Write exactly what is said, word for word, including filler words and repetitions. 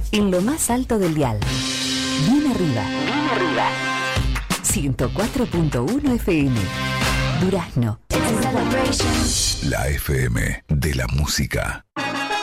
En lo más alto del dial. Bien arriba. Bien arriba. ciento cuatro punto uno F M. Durazno. La F M de la música.